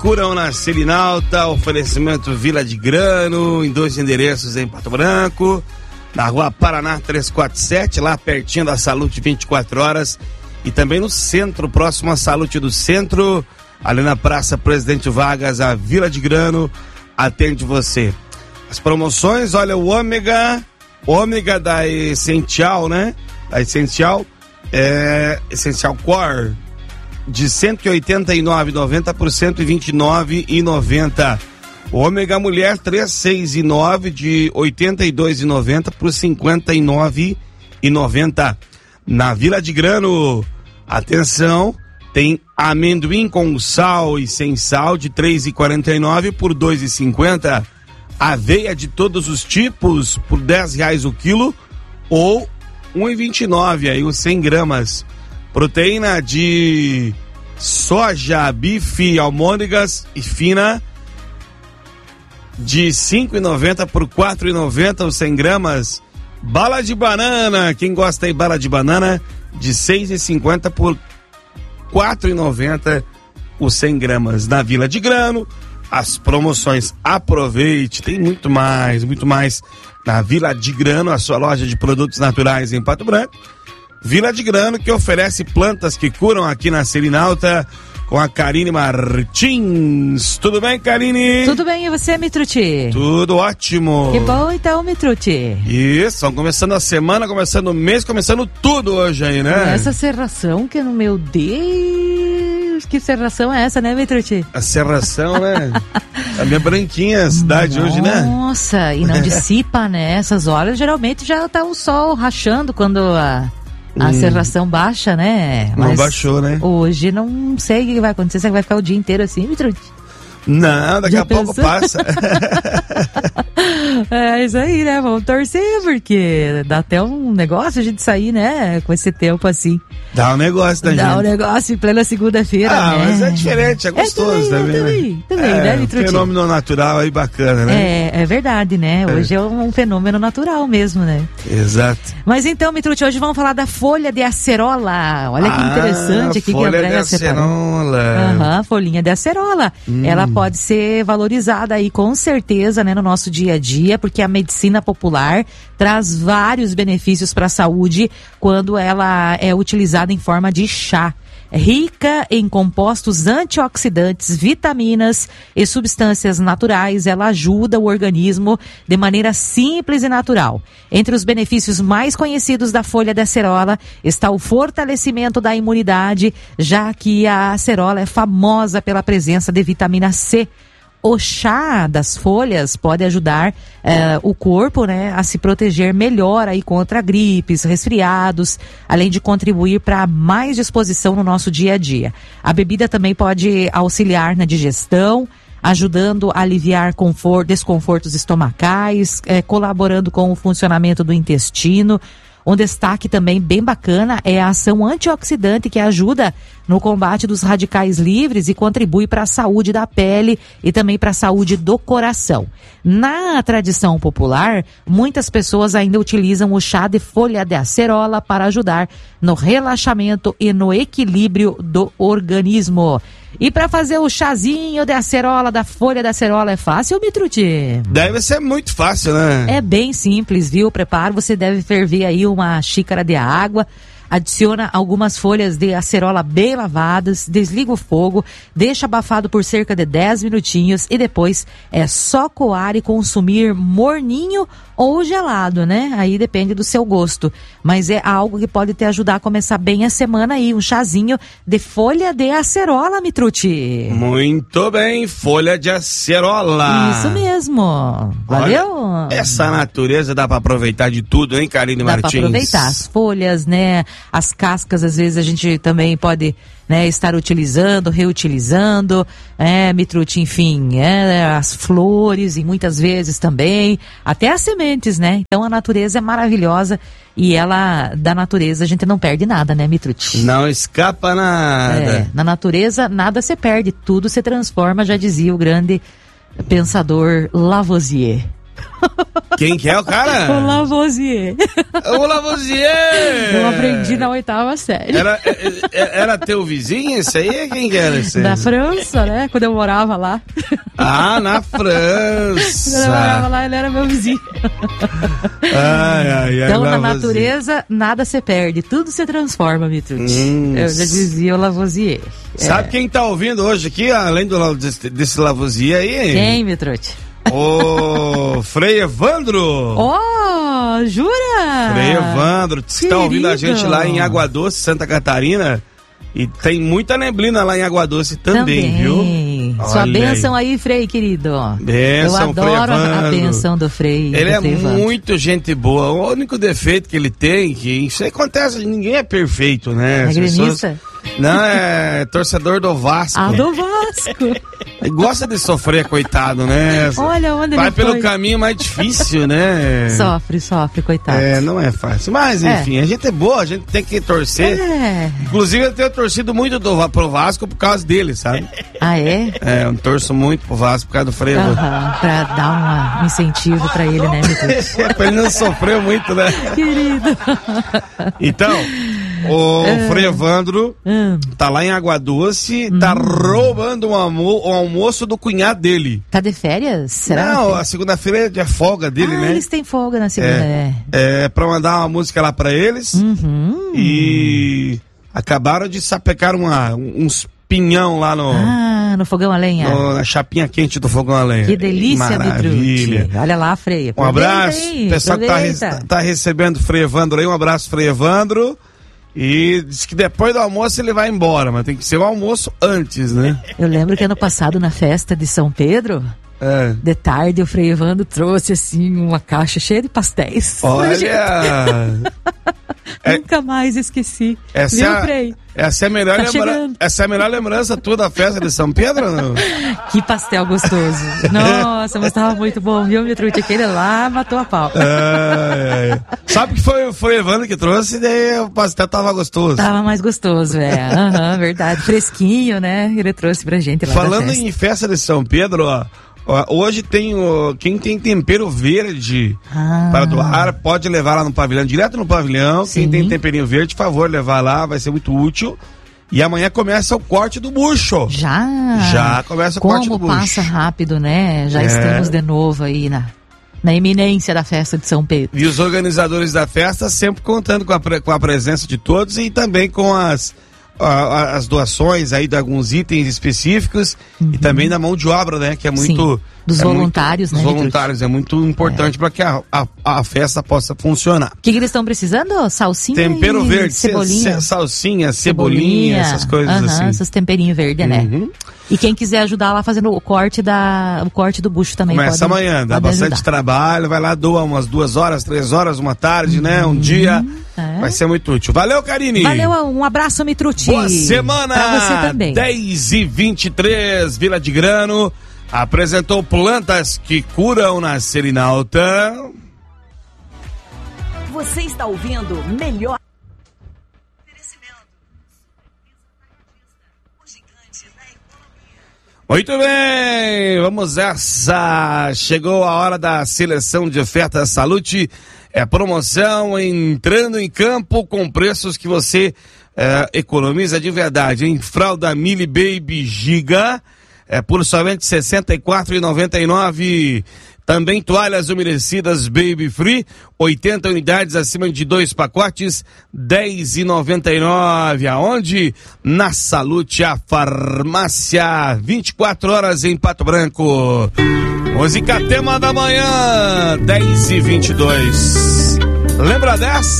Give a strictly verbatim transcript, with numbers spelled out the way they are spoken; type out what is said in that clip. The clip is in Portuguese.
curam na Selinalta, oferecimento Vila de Grano, em dois endereços em Pato Branco, na rua Paraná trezentos e quarenta e sete, lá pertinho da Salute vinte e quatro horas, e também no centro, próximo à Salute do Centro, ali na Praça Presidente Vargas, a Vila de Grano atende você. As promoções, olha, o ômega, ômega da Essencial, né? Da Essencial, é, Essencial Core, de cento e oitenta e nove reais e noventa centavos por cento e vinte e nove reais e noventa centavos. Ômega Mulher trezentos e sessenta e nove de oitenta e dois reais e noventa centavos por cinquenta e nove reais e noventa centavos. Na Vila de Grano, atenção, tem amendoim com sal e sem sal de três reais e quarenta e nove centavos por dois reais e cinquenta centavos. Aveia de todos os tipos por dez reais o quilo ou um real e vinte e nove centavos, aí os cem gramas. Proteína de soja, bife, almôndegas e fina de cinco reais e noventa centavos por quatro reais e noventa centavos os cem gramas. Bala de banana, quem gosta aí, bala de banana de seis reais e cinquenta centavos por quatro reais e noventa centavos os cem gramas. Na Vila de Grano, as promoções, aproveite, tem muito mais, muito mais na Vila de Grano, a sua loja de produtos naturais em Pato Branco. Vila de Grano, que oferece plantas que curam aqui na Selinalta, com a Karine Martins. Tudo bem, Karine? Tudo bem, e você, Mitruti? Tudo ótimo. Que bom, então, Mitruti. Isso, estamos começando a semana, começando o mês, começando tudo hoje aí, né? Essa serração que, no meu Deus, que serração é essa, né, Mitruti? A serração, né? A minha branquinha, a cidade Nossa, hoje, né? Nossa, e não dissipa, né? Essas horas, geralmente, já tá o sol rachando quando a... A hum. serração baixa, né? Não Mas baixou, né? Hoje não sei o que vai acontecer. Será que vai ficar o dia inteiro assim, Mitruti? Não, daqui Já a pouco pensou? passa. É isso aí, né? Vamos torcer, porque dá até um negócio a gente sair, né? Com esse tempo assim. Dá um negócio da Dá gente. Dá um negócio em plena segunda-feira, Ah, né? mas é diferente, é gostoso é, também, também, né? Também, também, é, né, um Mitruti? fenômeno natural aí bacana, né? É, é verdade, né? Hoje é, é um fenômeno natural mesmo, né? Exato. Mas então, Mitruti, hoje vamos falar da folha de acerola. Olha que ah, interessante aqui que a Andréia separou. Aham, uhum, folhinha de acerola. Hum. Ela pode ser valorizada aí com certeza, né, no nosso dia a dia, porque a medicina popular traz vários benefícios para a saúde quando ela é utilizada em forma de chá. Rica em compostos antioxidantes, vitaminas e substâncias naturais, ela ajuda o organismo de maneira simples e natural. Entre os benefícios mais conhecidos da folha de acerola está o fortalecimento da imunidade, já que a acerola é famosa pela presença de vitamina C. O chá das folhas pode ajudar eh, o corpo, né, a se proteger melhor aí contra gripes, resfriados, além de contribuir para mais disposição no nosso dia a dia. A bebida também pode auxiliar na digestão, ajudando a aliviar confort, desconfortos estomacais, eh, colaborando com o funcionamento do intestino. Um destaque também bem bacana é a ação antioxidante que ajuda no combate dos radicais livres e contribui para a saúde da pele e também para a saúde do coração. Na tradição popular, muitas pessoas ainda utilizam o chá de folha de acerola para ajudar no relaxamento e no equilíbrio do organismo. E para fazer o chazinho de acerola, da folha de acerola, é fácil, Mitruti? Deve ser muito fácil, né? É bem simples, viu? O preparo, você deve ferver aí uma xícara de água, adiciona algumas folhas de acerola bem lavadas, desliga o fogo, deixa abafado por cerca de dez minutinhos e depois é só coar e consumir morninho ou gelado, né? Aí depende do seu gosto. Mas é algo que pode te ajudar a começar bem a semana aí, um chazinho de folha de acerola, Mitruti. Muito bem, folha de acerola. Isso mesmo. Valeu? Olha, essa natureza dá pra aproveitar de tudo, hein, Karine Martins? Dá pra aproveitar as folhas, né? As cascas, às vezes a gente também pode, né, estar utilizando, reutilizando, é, Mitruti, enfim, é, as flores e muitas vezes também, até as sementes, né? Então a natureza é maravilhosa e ela, da natureza, a gente não perde nada, né, Mitruti? Não escapa nada. É, na natureza nada se perde, tudo se transforma, já dizia o grande pensador Lavoisier. Quem que é o cara? O Lavoisier. O Lavoisier! Eu aprendi na oitava série. Era, era teu vizinho esse aí? Quem que era esse? Da França, né? Quando eu morava lá. Ah, na França. Quando eu morava lá, ele era meu vizinho. Ai, ai, ai, então, Lavoisier. Na natureza, nada se perde, tudo se transforma, Mitrucci. Hum, eu já dizia o Lavoisier. Sabe é. quem tá ouvindo hoje aqui, além do, desse, desse Lavoisier aí? Quem, Mitrucci? O Frei Evandro. Oh, jura? Frei Evandro, que está ouvindo a gente lá em Água Doce, Santa Catarina. E tem muita neblina lá em Água Doce também, também. viu? Sua bênção aí. aí, Frei, querido. Bênção, Eu adoro a bênção do Frei. Ele do é Frei muito gente boa. O único defeito que ele tem, que isso acontece, ninguém é perfeito, né? É gremista? Não, é torcedor do Vasco. Ah, do Vasco. Ele gosta de sofrer, coitado, né? Olha onde Vai ele pelo foi. caminho mais difícil, né? Sofre, sofre, coitado. É, não é fácil. Mas, enfim, é. a gente é boa, a gente tem que torcer. É. Inclusive, eu tenho torcido muito do, pro Vasco por causa dele, sabe? Ah, é? É, eu torço muito pro Vasco por causa do Frei. Uhum, pra dar um incentivo pra ele, né, meu Deus? É, pra ele não sofrer muito, né? Querido. Então, o é. Frei Evandro hum. tá lá em Água Doce, hum. tá roubando um, almo um almoço do cunhado dele. Tá de férias? Será? Não, a segunda-feira é folga dele, ah, né? Eles têm folga na segunda, é. É, é pra mandar uma música lá pra eles. Uhum. E acabaram de sapecar uma, uns pinhão lá no... Ah, no fogão a lenha. No, na chapinha quente do fogão a lenha. Que delícia, Mitrucci. Olha lá, Frei. Um abraço. Aí, pessoal aproveita. que tá, tá recebendo o Frei Evandro aí, um abraço, Frei Evandro. E diz que depois do almoço ele vai embora, mas tem que ser o almoço antes, né? Eu lembro que ano passado na festa de São Pedro, é. de tarde o Frei Evandro trouxe assim uma caixa cheia de pastéis. Olha! É, nunca mais esqueci. Essa, Viu, é, a, Frei? essa, é a melhor tá lembra, essa é a melhor lembrança tua da festa de São Pedro? Não? Que pastel gostoso. Nossa, mas tava muito bom, viu, Mitrucci? Aquele lá matou a pau. É, é. Sabe que foi, foi o Evandro que trouxe e daí o pastel tava gostoso. Tava mais gostoso, é. Uhum, verdade. Fresquinho, né? Ele trouxe pra gente lá. Falando festa. em festa de São Pedro, ó. Hoje tem o, quem tem tempero verde ah. para doar, pode levar lá no pavilhão, direto no pavilhão. Sim. Quem tem temperinho verde, por favor, levar lá, vai ser muito útil. E amanhã começa o corte do bucho. Já? Já começa o Como corte do bucho. Como passa rápido, né? Já é. estamos de novo aí na, na iminência da festa de São Pedro. E os organizadores da festa sempre contando com a, com a presença de todos e também com as... as doações aí de alguns itens específicos uhum. e também da mão de obra, né? Que é muito... Sim, dos é voluntários, muito, né? Dos voluntários, é muito importante é. para que a, a, a festa possa funcionar. O que, que eles estão precisando? Salsinha Tempero e verde, cebolinha? Ce, salsinha, cebolinha, cebolinha, essas coisas uhum, assim. Esses temperinhos verdes, né? Uhum. E quem quiser ajudar lá fazendo o corte, da, o corte do bucho também começa pode, amanhã, dá pode bastante ajudar. trabalho, vai lá, doa umas duas horas, três horas, uma tarde, uhum. né? Um dia, é. vai ser muito útil. Valeu, Karine! Valeu, um abraço, Mitrucci! Boa semana! Pra você também. dez e vinte e três, Vila de Grano apresentou plantas que curam na Serinalta. Você está ouvindo melhor. Muito bem, vamos essa. Chegou a hora da seleção de ofertas Salute. É promoção entrando em campo com preços que você é, economiza de verdade. Em fralda Mili Baby Giga é por somente sessenta e quatro reais e noventa e nove centavos. Também toalhas umedecidas Baby Free, oitenta unidades acima de dois pacotes, dez reais e noventa e nove centavos. Aonde? Na Salute, a farmácia, vinte e quatro horas em Pato Branco. Música tema da manhã, dez e vinte e dois. Lembra dessa?